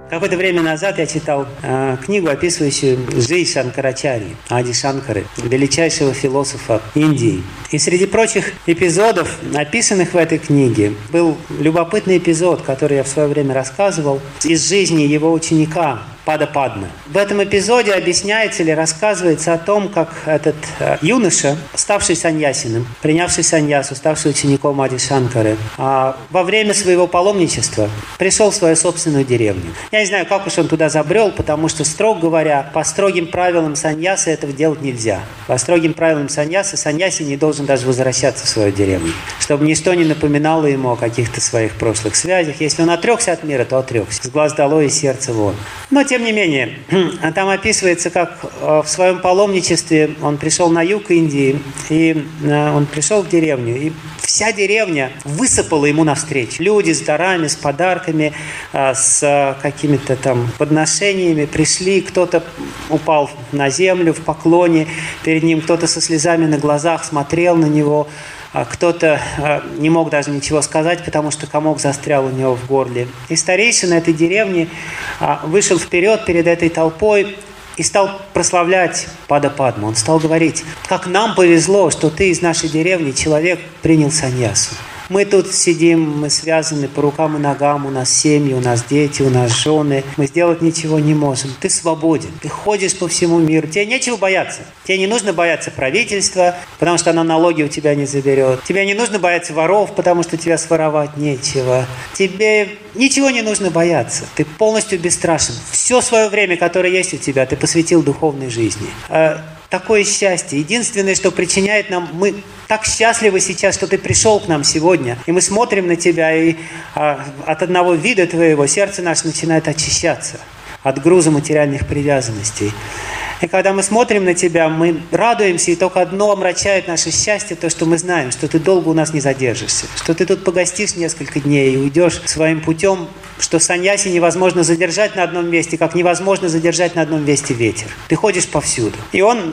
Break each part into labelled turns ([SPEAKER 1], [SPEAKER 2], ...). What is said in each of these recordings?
[SPEAKER 1] Какое-то время назад я читал книгу, описывающую жизнь Шанкарачарьи, Ади Шанкары, величайшего философа Индии. И среди прочих эпизодов, описанных в этой книге, был любопытный эпизод, который я в свое время рассказывал, из жизни его ученика Падападмы. В этом эпизоде объясняется или рассказывается о том, как этот юноша, ставший саньясином, принявший саньясу, ставший учеником Ади Шанкары, во время своего паломничества пришел в свою собственную деревню. Я не знаю, как уж он туда забрел, потому что, строго говоря, по строгим правилам саньясы этого делать нельзя. По строгим правилам саньясы саньяси не должен даже возвращаться в свою деревню, чтобы ничто не напоминало ему о каких-то своих прошлых связях. Если он отрекся от мира, то отрекся. С глаз долой и сердца вон. Но, тем не менее, там описывается, как в своем паломничестве он пришел на юг Индии, и он пришел в деревню, и вся деревня высыпала ему навстречу. Люди с дарами, с подарками, с какими-то там подношениями пришли, кто-то упал на землю в поклоне перед ним, кто-то со слезами на глазах смотрел на него, кто-то не мог даже ничего сказать, потому что комок застрял у него в горле. И старейшина этой деревни вышел вперед перед этой толпой и стал прославлять Падападму. Он стал говорить: как нам повезло, что ты из нашей деревни, человек, принял саньясу. Мы тут сидим, мы связаны по рукам и ногам, у нас семьи, у нас дети, у нас жены. Мы сделать ничего не можем. Ты свободен, ты ходишь по всему миру. Тебе нечего бояться. Тебе не нужно бояться правительства, потому что оно налоги у тебя не заберет. Тебе не нужно бояться воров, потому что тебя своровать нечего. Тебе ничего не нужно бояться. Ты полностью бесстрашен. Все свое время, которое есть у тебя, ты посвятил духовной жизни. Такое счастье. Единственное, что причиняет нам... Мы так счастливы сейчас, что ты пришел к нам сегодня. И мы смотрим на тебя, и от одного вида твоего сердце наше начинает очищаться от груза материальных привязанностей. И когда мы смотрим на тебя, мы радуемся, и только одно омрачает наше счастье, то, что мы знаем, что ты долго у нас не задержишься, что ты тут погостишь несколько дней и уйдешь своим путем, что саньяси невозможно задержать на одном месте, как невозможно задержать на одном месте ветер. Ты ходишь повсюду. И он,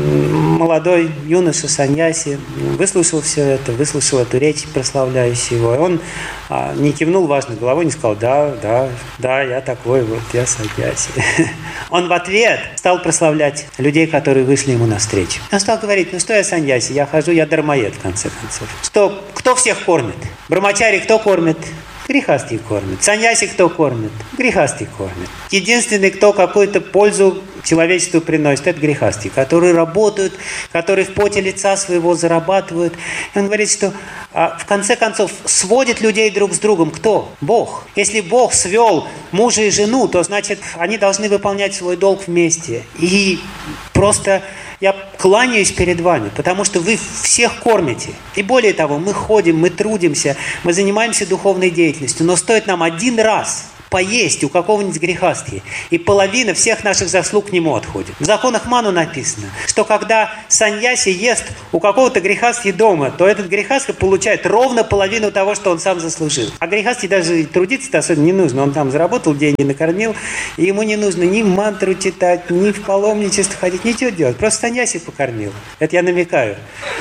[SPEAKER 1] молодой юноша саньяси, выслушал все это, выслушал эту речь, прославляющую его. И он не кивнул важной головой, не сказал: да, я такой, вот я саньяси. Он в ответ стал прославлять людей, которые вышли ему навстречу. Он стал говорить: ну что я саньяси, я хожу, я дармоед, в конце концов. Кто всех кормит? Брамачари кто кормит? Грехасти кормит. Саньяси кто кормит? Грехасти кормит. Единственный, кто какую-то пользу человечеству приносит, это грехасти, которые работают, которые в поте лица своего зарабатывают. И он говорит, что в конце концов сводит людей друг с другом кто? Бог. Если Бог свел мужа и жену, то значит они должны выполнять свой долг вместе. И просто я кланяюсь перед вами, потому что вы всех кормите. И более того, мы ходим, мы трудимся, мы занимаемся духовной деятельностью, но стоит нам один раз поесть у какого-нибудь грехастхи, и половина всех наших заслуг к нему отходит. В законах Ману написано, что когда саньяси ест у какого-то грехастхи дома, то этот грехастха получает ровно половину того, что он сам заслужил. А грехастхе даже трудиться-то особенно не нужно. Он там заработал деньги, накормил, и ему не нужно ни мантру читать, ни в паломничество ходить, ничего делать. Просто саньяси покормил. Это я намекаю.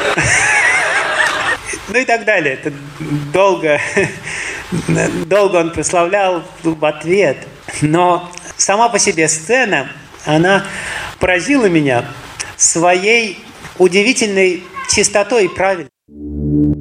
[SPEAKER 1] Ну и так далее. Это долго он прославлял в ответ. Но сама по себе сцена, она поразила меня своей удивительной чистотой и правильностью.